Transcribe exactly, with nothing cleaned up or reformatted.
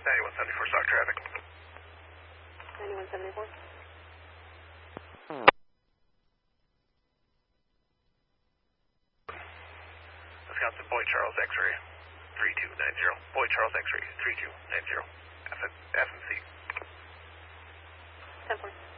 ninety-one seventy-four, stock traffic. ninety-one seventy-four. Wisconsin, Boy Charles X-ray, three two nine zero. Boy Charles X-ray, three two nine zero. F and C. ten four.